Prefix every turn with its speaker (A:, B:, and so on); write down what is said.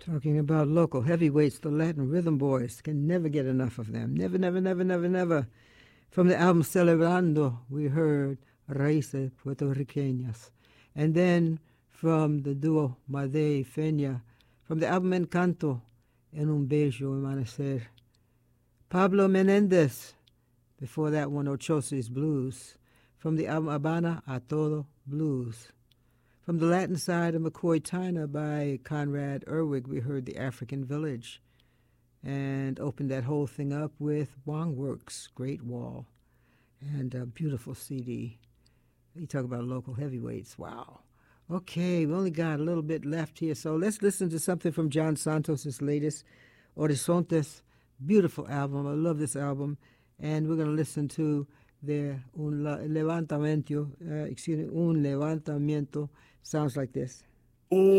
A: Talking about local heavyweights, the Latin Rhythm Boys. Can never get enough of them. Never, never, never, never, never. From the album Celebrando, we heard Raíces Puertorriqueñas. And then from the duo Madé y Fenia, from the album Encanto, En un bello amanecer. Pablo Menéndez, before that one, Ochosi's Blues. From the album Habana a Todo Blues. From the Latin side of McCoy Tyner by Conrad Erwig, we heard The African Village, and opened that whole thing up with Wongworks, Great Wall, and a beautiful CD. You talk about local heavyweights. Wow. Okay, we only got a little bit left here, so let's listen to something from John Santos' latest, Horizontes. Beautiful album. I love this album. And we're going to listen to their Un Levantamiento. Un Levantamiento. Sounds like this.